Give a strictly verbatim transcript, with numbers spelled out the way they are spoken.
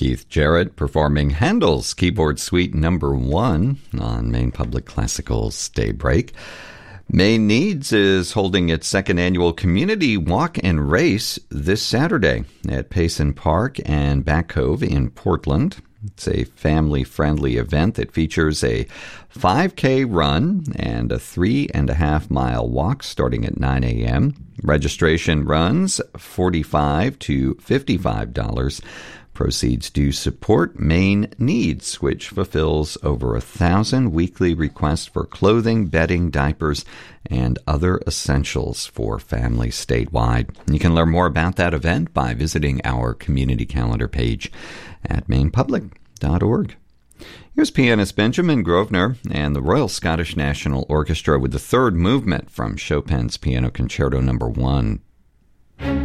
Keith Jarrett performing Handel's Keyboard Suite number one on Maine Public Classical's Daybreak. Maine Needs is holding its second annual community walk and race this Saturday at Payson Park and Back Cove in Portland. It's a family-friendly event that features a five K run and a three and a half mile walk starting at nine a.m. Registration runs forty-five to fifty-five dollars. Proceeds do support Maine Needs, which fulfills over a thousand weekly requests for clothing, bedding, diapers, and other essentials for families statewide. You can learn more about that event by visiting our community calendar page at maine public dot org. Here's pianist Benjamin Grosvenor and the Royal Scottish National Orchestra with the third movement from Chopin's Piano Concerto number one.